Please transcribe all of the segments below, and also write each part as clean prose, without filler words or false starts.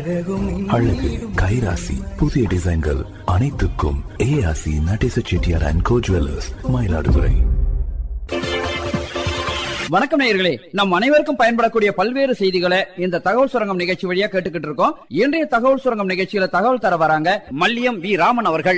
அழகு கைராசி புதிய டிசைன்கள் அனைத்துக்கும் ஏஆசி Natesa Chettiar and go jewellers, Mayiladuthurai. வணக்கம் நேயர்களே, நம் அனைவருக்கும் பயன்படக்கூடிய பல்வேறு செய்திகளை இந்த தகவல் சுரங்கம் நிகழ்ச்சி வழியா கேட்டுக்கிட்டு இருக்கோம். இன்றைய தகவல் சுரங்கம் நிகழ்ச்சியில தகவல் தர வராங்க மல்லியம் வி ராமன் அவர்கள்.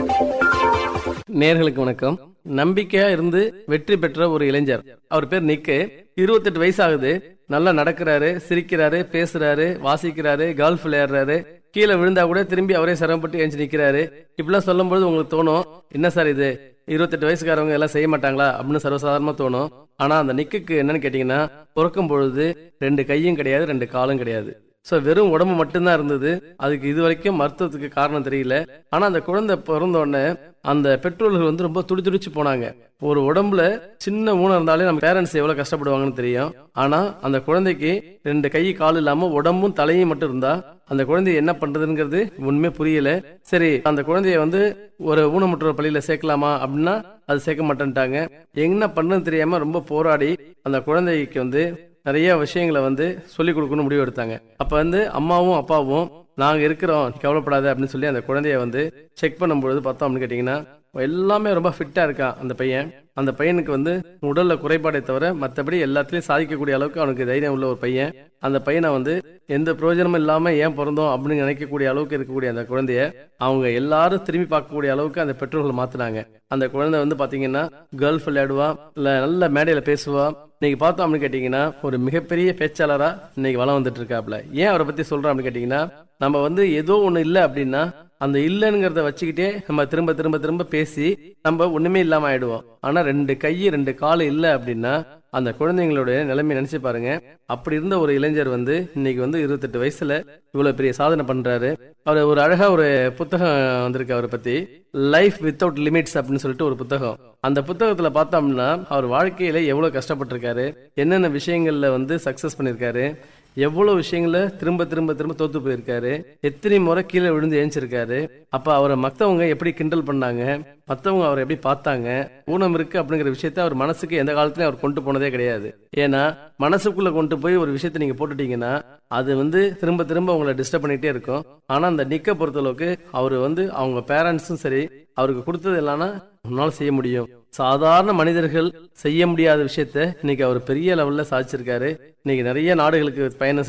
நேயர்களுக்கு வணக்கம். நம்பிக்கையா இருந்து வெற்றி பெற்ற ஒரு இளைஞர், அவர் பேர் நிக்கு. 28 வயசு ஆகுது. நல்லா நடக்கிறாரு, சிரிக்கிறாரு, பேசுறாரு, வாசிக்கிறாரு, கால்ஃப் விளையாடுறாரு. கீழே விழுந்தா கூட திரும்பி அவரே சிரமப்பட்டு எழுந்து நிக்கிறாரு. இப்படிலாம் சொல்லும் போது உங்களுக்கு தோணும், என்ன சார் இது 28 வயசுக்காரவங்க எல்லாம் செய்ய மாட்டாங்களா அப்படின்னு சர்வசாதாரணமா தோணும். ஆனா அந்த நிக்குக்கு என்னன்னு கேட்டீங்கன்னா, பிறக்கும் பொழுது 2 கையும் கிடையாது, 2 காலும் கிடையாது. சோ வெறும் உடம்பு மட்டும்தான் இருந்தது. அதுக்கு இது வரைக்கும் மருத்துவத்துக்கு காரணம் தெரியல. ஆனா அந்த குழந்தை பிறந்த உடனே அந்த பெற்றோர்கள் வந்து ரொம்ப துடிச்சு போனாங்க. ஒரு உடம்புல சின்ன ஊனம் இருந்தாலே நம்ம பேரண்ட்ஸ் எவ்வளவு கஷ்டப்படுவாங்கன்னு தெரியும். ஆனா அந்த குழந்தைக்கு 2 கை கால் இல்லாம உடம்பும் தலையும் மட்டும் இருந்தா அந்த குழந்தைய என்ன பண்றதுங்கிறது உண்மையே புரியல. சரி, அந்த குழந்தைய வந்து ஒரு ஊனமுற்ற பள்ளியில சேர்க்கலாமா அப்படின்னா அது சேர்க்க மாட்டேன்ட்டாங்க. என்ன பண்ணணும்னு தெரியாம ரொம்ப போராடி அந்த குழந்தைக்கு வந்து நிறைய விஷயங்களை வந்து சொல்லிக் கொடுக்கணும் முடிவு எடுத்தாங்க. அப்ப வந்து அம்மாவும் அப்பாவும் நாங்க இருக்கிறோம், கவலைப்படாத அப்படின்னு சொல்லி அந்த குழந்தைய வந்து செக் பண்ணும்பொழுது பார்த்தோம் அப்படின்னு கேட்டீங்கன்னா எல்லாமே ரொம்ப ஃபிட்டா இருக்கான் அந்த பையன். அந்த பையனுக்கு வந்து உடல்ல குறைபாடை தவிர மற்றபடி எல்லாத்திலயும் சாதிக்கக்கூடிய அளவுக்கு அவனுக்கு தைரியம் உள்ள ஒரு பையன். அந்த பையனை வந்து எந்த பிரயோஜனமும் இல்லாம ஏன் பிறந்தோம் அப்படின்னு நினைக்கக்கூடிய அளவுக்கு இருக்கக்கூடிய அந்த குழந்தைய அவங்க எல்லாரும் திரும்பி பார்க்கக்கூடிய அளவுக்கு அந்த பெற்றோர்கள் மாத்தினாங்க. அந்த குழந்தை வந்து பாத்தீங்கன்னா கல்ஃப் விளையாடுவா, இல்ல நல்ல மேடையில பேசுவா. இன்னைக்கு பார்த்தோம் அப்படின்னு கேட்டீங்கன்னா ஒரு மிகப்பெரிய பேச்சாளரா இன்னைக்கு வளம் வந்துட்டு இருக்காப்ல. ஏன் அவரை பத்தி சொல்றோம் அப்படின்னு கேட்டீங்கன்னா, நம்ம வந்து ஏதோ ஒண்ணு இல்லை அப்படின்னா அந்த இல்லைங்கிறத வச்சுக்கிட்டே நம்ம திரும்ப திரும்ப திரும்ப பேசி நம்ம ஒண்ணுமே இல்லாம ஆயிடுவோம். ஆனா 2 கை 2 கால் இல்லை அப்படின்னா அந்த குழந்தைங்களுடைய நிலைமை நினைச்சு பாருங்க. அப்படி இருந்த ஒரு இளைஞர் வந்து இன்னைக்கு வந்து 28 வயசுல இவ்வளவு பெரிய சாதனை பண்றாரு. அவர் ஒரு அழகா ஒரு புத்தகம் வந்திருக்கு அவரை பத்தி, லைஃப் வித்தவுட் லிமிட்ஸ் அப்படின்னு சொல்லிட்டு ஒரு புத்தகம். அந்த புத்தகத்துல பார்த்தோம்னா அவர் வாழ்க்கையில எவ்வளவு கஷ்டப்பட்டிருக்காரு, என்னென்ன விஷயங்கள்ல வந்து சக்சஸ் பண்ணிருக்காரு, எவ்வளவு விஷயங்கள திரும்ப திரும்ப திரும்ப தோத்து போயிருக்காரு, எத்தனை முறை கீழே விழுந்து ஏஞ்சிருக்காரு. அப்ப அவரை மத்தவங்க எப்படி கிண்டல் பண்ணாங்க, மத்தவங்க அவரை எப்படி பார்த்தாங்க, ஊனம் இருக்கு அப்படிங்கிற விஷயத்த அவர் மனசுக்கு எந்த காலத்திலயும் அவர் கொண்டு போனதே கிடையாது. ஏன்னா மனசுக்குள்ள கொண்டு போய் ஒரு விஷயத்த நீங்க போட்டுட்டீங்கன்னா அது வந்து திரும்ப திரும்ப உங்களை டிஸ்டர்ப் பண்ணிட்டே இருக்கும். ஆனா அந்த நிக்க பொறுத்தளவுக்கு அவரு வந்து அவங்க பேரண்ட்ஸும் சரி அவருக்கு கொடுத்தது எல்லாம்னா உன்னால செய்ய முடியும். சாதாரண மனிதர்கள் செய்ய முடியாத விஷயத்த இன்னைக்கு அவர் பெரிய லெவல்ல சாதிச்சிருக்காரு. இன்னைக்கு நிறைய நாடுகளுக்கு பயணம்